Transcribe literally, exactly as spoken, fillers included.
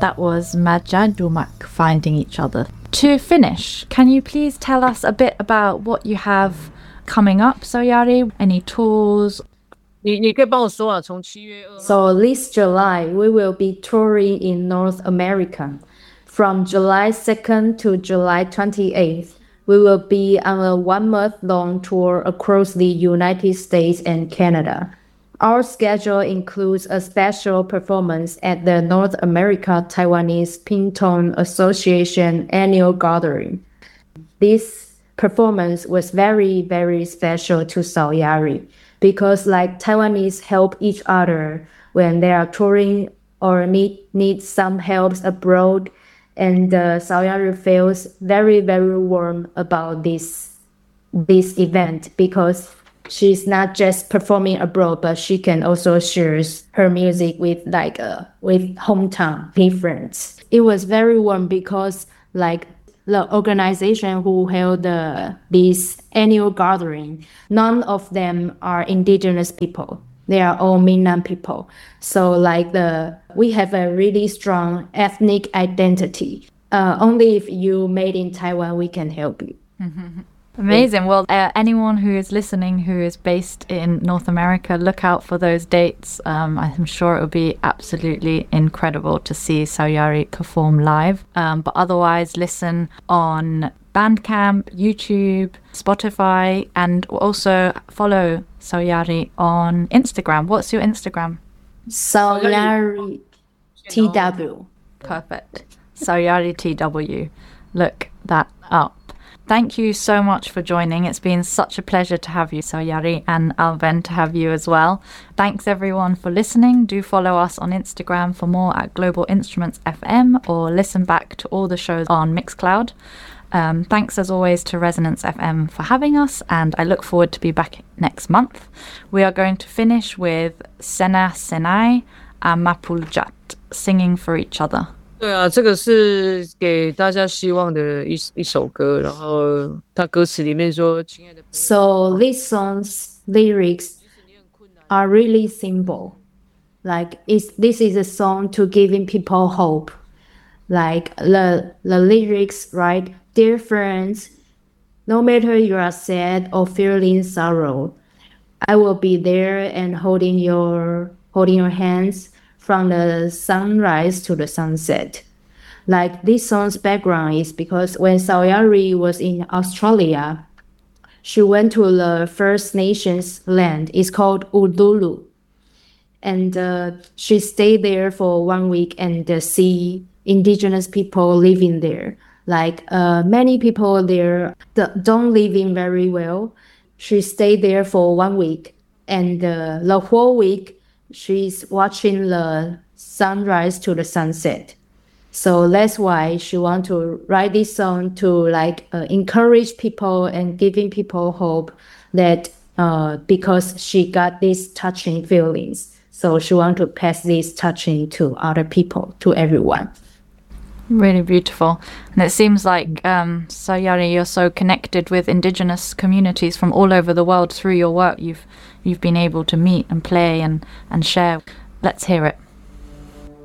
That was Majadumak, Finding Each Other. To finish, can you please tell us a bit about what you have coming up, Saoyari? Any tours? So this July, we will be touring in North America. From July second to July twenty-eighth, we will be on a one-month-long tour across the United States and Canada. Our schedule includes a special performance at the North America Taiwanese Pingtong Association annual gathering. This performance was very, very special to Saoyari because like Taiwanese help each other when they are touring or need, need some help abroad. And uh, Saoyari feels very, very warm about this, this event because she's not just performing abroad, but she can also share her music with like uh, with hometown friends. It was very warm because like the organization who held the, this annual gathering, none of them are indigenous people. They are all Minnan people. So like the we have a really strong ethnic identity. Uh, only if you made in Taiwan, we can help you. Mm-hmm. Amazing. Well, uh, anyone who is listening who is based in North America, look out for those dates. Um, I'm sure it will be absolutely incredible to see Saoyari perform live. Um, but otherwise, listen on Bandcamp, YouTube, Spotify, and also follow Saoyari on Instagram. What's your Instagram? Saoyari T W. Perfect. Saoyari T W. Look that up. Thank you so much for joining. It's been such a pleasure to have you, Saoyari, and Alven to have you as well. Thanks everyone for listening. Do follow us on Instagram for more at Global Instruments F M or listen back to all the shows on Mixcloud. Um, thanks as always to Resonance F M for having us, and I look forward to be back next month. We are going to finish with Sena Senai and Mapuljat, Singing for Each Other. 对啊，这个是给大家希望的一一首歌，然后它歌词里面说，亲爱的。 So this song's lyrics are really simple. Like it's this is a song to giving people hope. Like the the lyrics, right? Dear friends, no matter you are sad or feeling sorrow, I will be there and holding your holding your hands from the sunrise to the sunset. Like this song's background is because when Saoyari was in Australia, she went to the First Nations land. It's called Uluru. And uh, she stayed there for one week and uh, see indigenous people living there. Like uh, many people there don't live in very well. She stayed there for one week. And uh, the whole week, she's watching the sunrise to the sunset. So that's why she want to write this song to like uh, encourage people and giving people hope that uh, because she got these touching feelings. So she want to pass this touching to other people, to everyone. Really beautiful. And it seems like, um, Saoyari, you're so connected with indigenous communities from all over the world through your work. You've you've been able to meet and play and, and share. Let's hear it.